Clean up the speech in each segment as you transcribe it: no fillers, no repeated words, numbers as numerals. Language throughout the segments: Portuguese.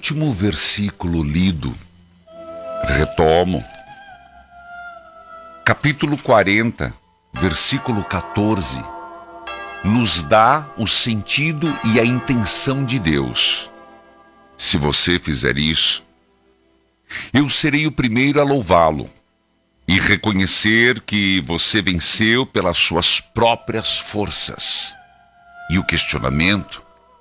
último versículo lido, retomo. Capítulo 40, versículo 14, nos dá o sentido e a intenção de Deus. Se você fizer isso, eu serei o primeiro a louvá-lo e reconhecer que você venceu pelas suas próprias forças. E o questionamento: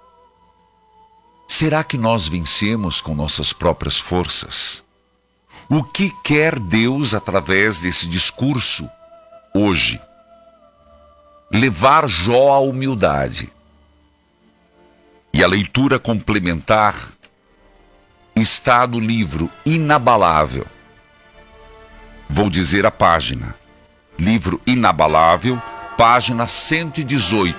será que nós vencemos com nossas próprias forças? O que quer Deus através desse discurso hoje? Levar Jó à humildade. E a leitura complementar está no livro Inabalável. Vou dizer a página. Livro Inabalável, página 118.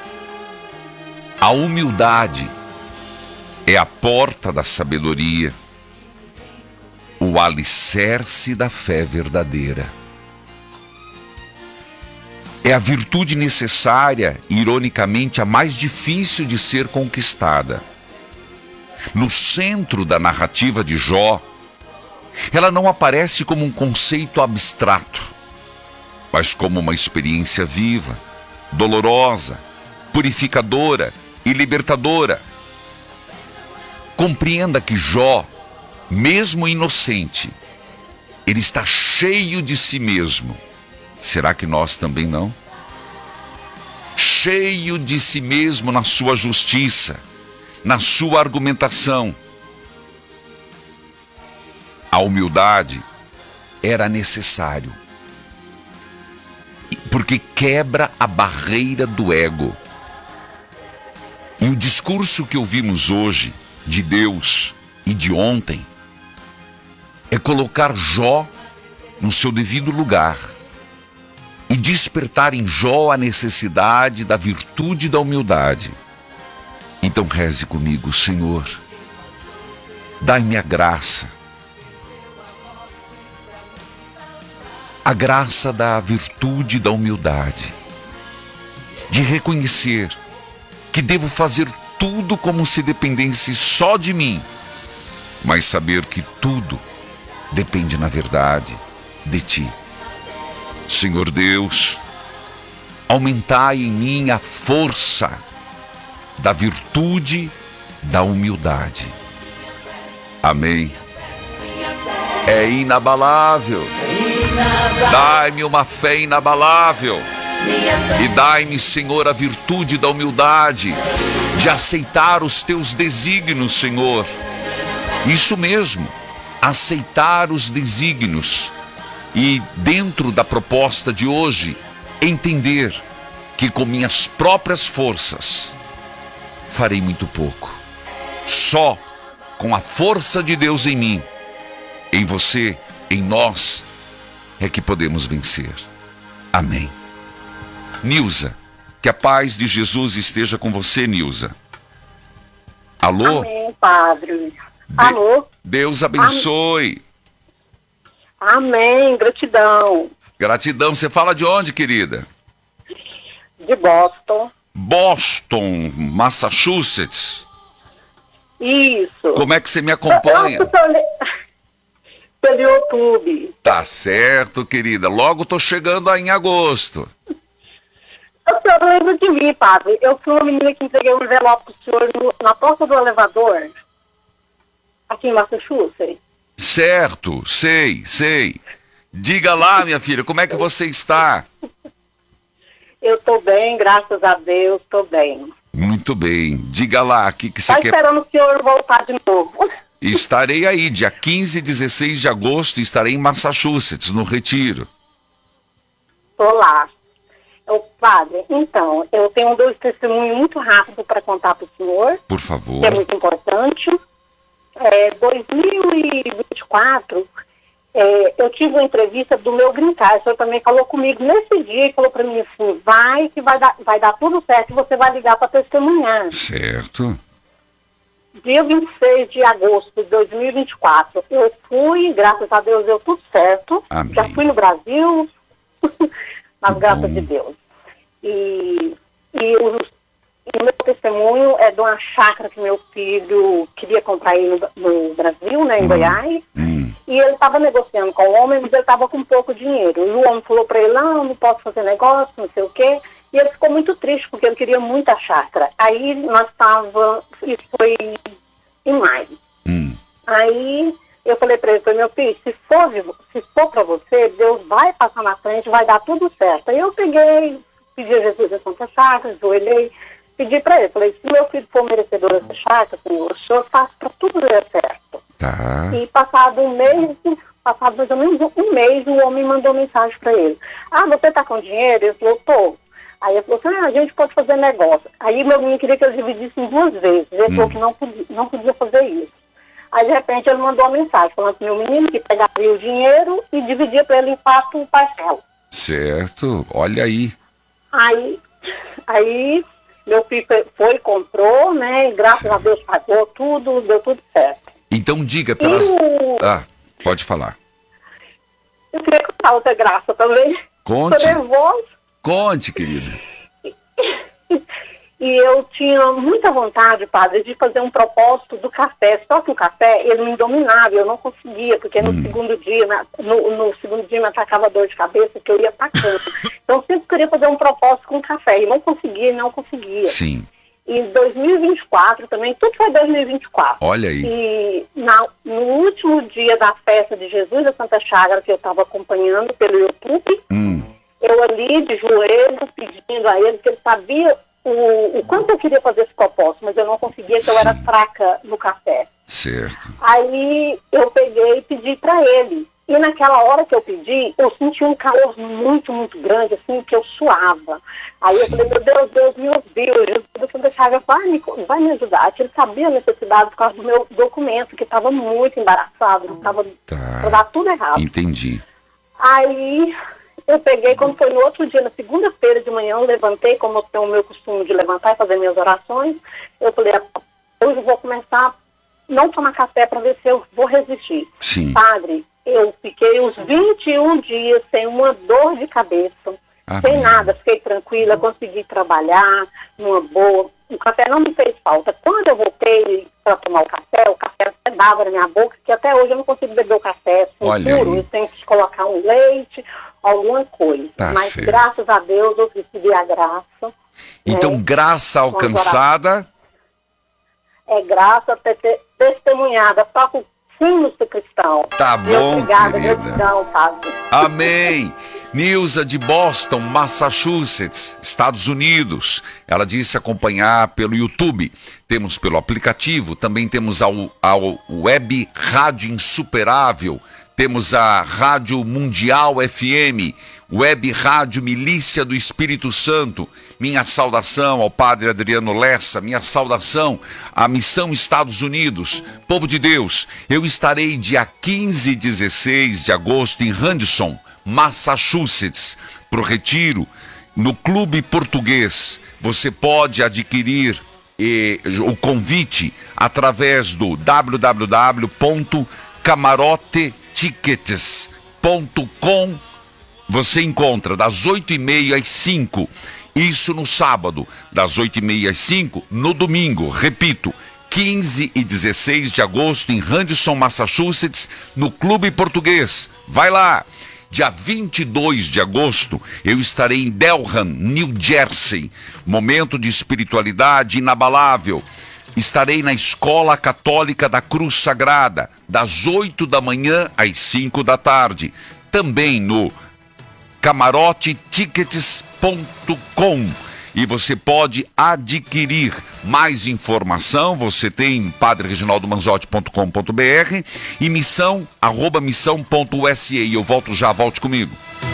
A humildade é a porta da sabedoria, o alicerce da fé verdadeira. É a virtude necessária, ironicamente, a mais difícil de ser conquistada. No centro da narrativa de Jó, ela não aparece como um conceito abstrato, mas como uma experiência viva, dolorosa, purificadora e libertadora. Compreenda que Jó, mesmo inocente, ele está cheio de si mesmo. Será que nós também não? Cheio de si mesmo na sua justiça, na sua argumentação. A humildade era necessário, porque quebra a barreira do ego. E o discurso que ouvimos hoje, de Deus e de ontem, é colocar Jó no seu devido lugar e despertar em Jó a necessidade da virtude da humildade. Então reze comigo: Senhor, dai-me a graça da virtude da humildade, de reconhecer que devo fazer tudo como se dependesse só de mim, mas saber que tudo depende, na verdade, de Ti. Senhor Deus, aumentai em mim a força da virtude da humildade. Amém. É inabalável. Dai-me uma fé inabalável. E dai-me, Senhor, a virtude da humildade, de aceitar os Teus desígnios, Senhor. Isso mesmo, aceitar os desígnios. E dentro da proposta de hoje, entender que com minhas próprias forças farei muito pouco. Só com a força de Deus em mim, em você, em nós, é que podemos vencer. Amém. Nilza, que a paz de Jesus esteja com você, Nilza. Alô? Amém, Padre. Alô? Deus abençoe. Amém, gratidão. Gratidão. Você fala de onde, querida? De Boston. Boston, Massachusetts. Isso. Como é que você me acompanha? Pelo YouTube. Tá certo, querida. Logo tô chegando aí em agosto. O senhor lembra de mim, Padre? Eu fui uma menina que entreguei um envelope pro senhor na porta do elevador, aqui em Massachusetts. Certo, sei. Diga lá, minha filha, como é que você está? Eu tô bem, graças a Deus, tô bem. Muito bem. Diga lá, o que você quer... esperando o senhor voltar de novo. Estarei aí, dia 15 e 16 de agosto, estarei em Massachusetts, no Retiro. Tô lá. Padre, então, eu tenho 2 testemunhos muito rápidos para contar para o senhor. Por favor. Que é muito importante. 2024, eu tive uma entrevista do meu green card. O senhor também falou comigo nesse dia e falou para mim assim: vai dar tudo certo e você vai ligar para testemunhar. Certo. Dia 26 de agosto de 2024, eu fui, graças a Deus deu tudo certo. Amém. Já fui no Brasil, nas graças de Deus. E E o meu testemunho é de uma chácara que meu filho queria comprar aí no Brasil, né, em Goiás. E ele estava negociando com o homem, mas ele estava com pouco dinheiro. E o homem falou para ele, não posso fazer negócio, não sei o quê. E ele ficou muito triste, porque ele queria muito a chácara. Aí nós estávamos, isso foi em maio. Aí eu falei para ele, meu filho, se for para você, Deus vai passar na frente, vai dar tudo certo. Aí eu peguei, pedi a Jesus a Santa Chácara, ajoelhei, pedi para ele, falei, se meu filho for merecedor dessa chácara, Senhor, o Senhor faz para tudo dar certo. Tá. E passado mais ou menos um mês, o homem mandou mensagem para ele. Você tá com dinheiro? Ele falou, tô. Aí ele falou assim, a gente pode fazer negócio. Aí meu menino queria que eu dividisse em 2 vezes. Ele falou que não podia fazer isso. Aí, de repente, ele mandou uma mensagem falando pro meu menino que pegaria o dinheiro e dividia para ele em 4 parcelas. Certo, olha aí. Aí meu filho foi, comprou, né? E graças a Deus pagou tudo, deu tudo certo. Então diga pelas... pode falar. Eu queria contar outra graça também. Conte. Tô nervosa. Conte, querida. E eu tinha muita vontade, padre, de fazer um propósito do café. Só que o café, ele me dominava, eu não conseguia, porque no segundo dia, no segundo dia me atacava dor de cabeça, que eu ia pra cama. Então eu sempre queria fazer um propósito com café, e não conseguia. Sim. E em 2024 também, tudo foi 2024. Olha aí. E no último dia da festa de Jesus da Santa Chácara, que eu estava acompanhando pelo YouTube, eu ali de joelhos, pedindo a ele, porque ele sabia o quanto eu queria fazer esse propósito, mas eu não conseguia, que eu era fraca no café. Certo. Aí eu peguei e pedi para ele. E naquela hora que eu pedi, eu senti um calor muito, muito grande, assim, que eu suava. Aí eu falei, meu Deus, me ouviu. Jesus da Santa Chácara vai me ajudar. Ele sabia a necessidade por causa do meu documento, que estava muito embaraçado, estava para dar tudo errado. Entendi. Aí eu peguei, quando foi no outro dia, na segunda-feira de manhã, eu levantei, como eu tenho o meu costume de levantar e fazer minhas orações. Eu falei, hoje eu vou começar a não tomar café para ver se eu vou resistir. Sim. Padre, eu fiquei os 21 dias sem uma dor de cabeça, sem nada, fiquei tranquila, consegui trabalhar numa boa. O café não me fez falta. Quando eu voltei para tomar o café até dava na minha boca, que até hoje eu não consigo beber o café assim, puro. Eu tenho que colocar um leite, alguma coisa. Mas certo. Graças a Deus eu recebi a graça. Então, graça alcançada... É graça testemunhada, só com sim ser cristão. Tá bom, obrigada, querida. Gratidão, padre. Amém. Nilza de Boston, Massachusetts, Estados Unidos. Ela disse acompanhar pelo YouTube. Temos pelo aplicativo, também temos a Web Rádio Insuperável. Temos a Rádio Mundial FM, Web Rádio Milícia do Espírito Santo. Minha saudação ao Padre Adriano Lessa, minha saudação à Missão Estados Unidos. Povo de Deus, eu estarei dia 15 e 16 de agosto em Henderson, Massachusetts, para o retiro, no Clube Português. Você pode adquirir o convite através do www.camarote.tickets.com. Você encontra das 8h30 às 5h, isso no sábado, das 8h30 às 5h, no domingo, repito, 15 e 16 de agosto em Henderson, Massachusetts, no Clube Português. Vai lá! Dia 22 de agosto, eu estarei em Delham, New Jersey. Momento de espiritualidade inabalável. Estarei na Escola Católica da Cruz Sagrada, das 8 da manhã às 5 da tarde. Também no camarotetickets.com. E você pode adquirir mais informação. Você tem padrereginaldomanzotti.com.br e missão@missão.usa. Eu volto já, volte comigo.